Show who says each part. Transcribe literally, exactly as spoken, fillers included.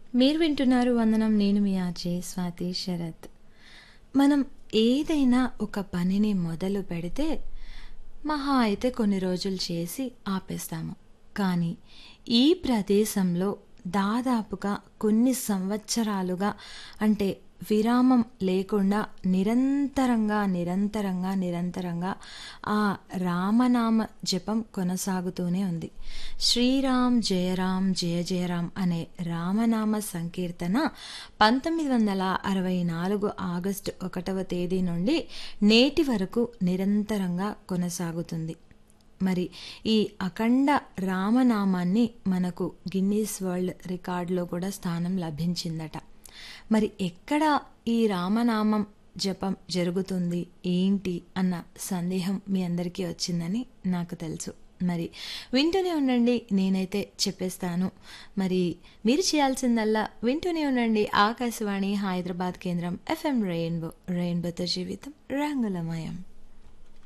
Speaker 1: మీరు వింటున్నారు వందనం. నేను మీ ఆర్జే స్వాతి శరత్. మనం ఏదైనా ఒక పనిని మొదలు పెడితే మహా అయితే కొన్ని రోజులు చేసి ఆపేస్తాము. కానీ ఈ ప్రదేశంలో దాదాపుగా కొన్ని సంవత్సరాలుగా అంటే విరామం లేకుండా నిరంతరంగా నిరంతరంగా నిరంతరంగా ఆ రామనామ జపం కొనసాగుతూనే ఉంది. శ్రీరామ్ జయరామ్ జయ జయరామ్ అనే రామనామ సంకీర్తన పంతొమ్మిది వందల అరవై నాలుగు ఆగస్టు ఒకటవ తేదీ నుండి నేటి వరకు నిరంతరంగా కొనసాగుతుంది. మరి ఈ అఖండ రామనామాన్ని మనకు గిన్నీస్ వరల్డ్ రికార్డులో కూడా స్థానం లభించిందట. మరి ఎక్కడ ఈ రామనామం జపం జరుగుతుంది ఏంటి అన్న సందేహం మీ అందరికీ వచ్చిందని నాకు తెలుసు. మరి వింటూనే ఉండండి, నేనైతే చెప్పేస్తాను. మరి మీరు చేయాల్సిందల్లా వింటూనే ఉండండి ఆకాశవాణి హైదరాబాద్ కేంద్రం ఎఫ్ఎం రెయిన్బో. రెయిన్బోతో జీవితం రంగులమయం.